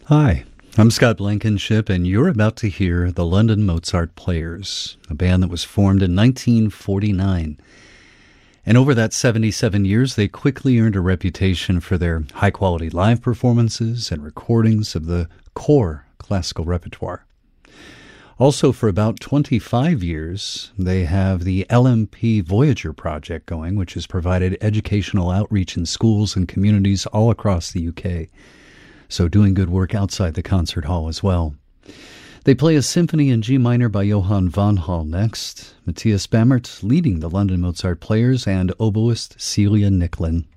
Hi, I'm Scott Blankenship, and you're about to hear the London Mozart Players, a band that was formed in 1949. And over that 77 years, they quickly earned a reputation for their high-quality live performances and recordings of the core classical repertoire. Also, for about 25 years, they have the LMP Voyager project going, which has provided educational outreach in schools and communities all across the UK. So doing good work outside the concert hall as well. They play a symphony in G minor by Johann von Hall next, Matthias Bammert leading the London Mozart Players, and oboist Celia Nicklin.